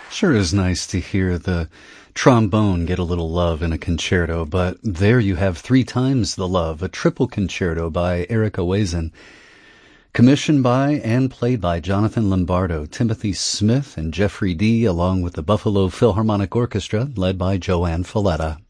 Sure is nice to hear the trombone get a little love in a concerto, but there you have three times the love, a triple concerto by Erica Wazen, commissioned by and played by Jonathan Lombardo, Timothy Smith, and Jeffrey D., along with the Buffalo Philharmonic Orchestra, led by Joanne Falletta.